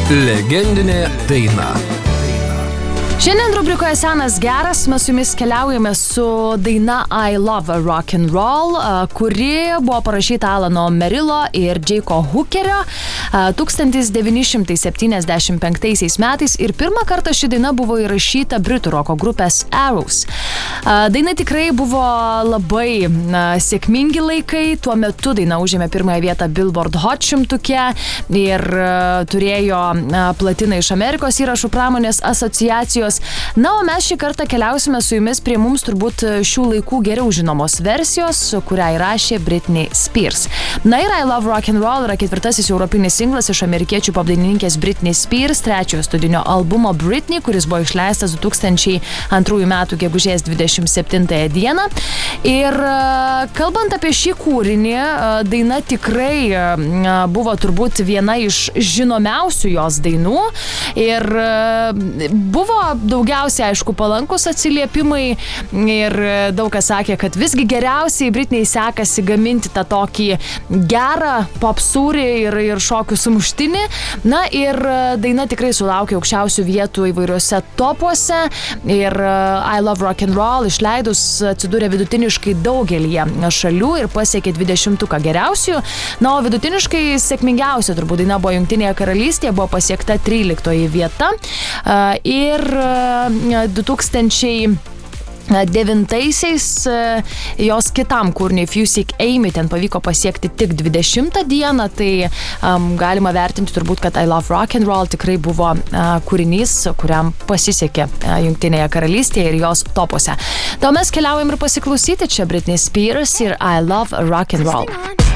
Legendinė daina. Šiandien rubrikoje Senas geras mes su jumis keliaujame su daina I Love Rock and Roll, kuri buvo parašyta Alano Merilo ir Džeiko Hookerio 1975 metais ir pirmą kartą ši daina buvo įrašyta britų roko grupės Arrows. Daina tikrai buvo labai sėkmingi laikai, tuo metu daina užėmė pirmąją vietą Billboard Hot 100 ir turėjo platiną iš Amerikos įrašų pramonės asociacijos. Na, o mes šį kartą keliausime su jumis prie mums turbūt šių laikų geriau žinomos versijos, kurią įrašė Britney Spears. Na ir I Love Rock and Roll yra ketvirtasis europinis singlas iš amerikiečių popdainininkės Britney Spears trečiojo studijinio albumo Britney, kuris buvo išleistas 2002 metų gegužės 27 dieną. Ir kalbant apie šį kūrinį, daina tikrai buvo turbūt viena iš žinomiausių jos dainų ir buvo daugiausiai, aišku, palankus atsiliepimai ir daug kas sakė, kad visgi geriausiai Britney sekasi gaminti tą tokį gerą popsūrį ir šokių sumuštinį. Na ir daina tikrai sulaukė aukščiausių vietų įvairiuose topuose ir I Love Rock and Roll išleidus atsidūrė vidutiniškai daugelyje šalių ir pasiekė 20 geriausių. Na, o vidutiniškai sėkmingiausia turbūt daina buvo Jungtinėje karalystėje, buvo pasiekta 13 vieta ir 2009-aisiais jos kitam kūriniui If You Seek Amy ten pavyko pasiekti tik 20 dieną, tai galima vertinti turbūt, kad I Love Rock and Roll tikrai buvo kūrinys, kuriam pasisekė Jungtinėje karalystėje ir jos topuose. Tai mes keliaujam ir pasiklausyti čia Britney Spears ir I Love Rock and Roll.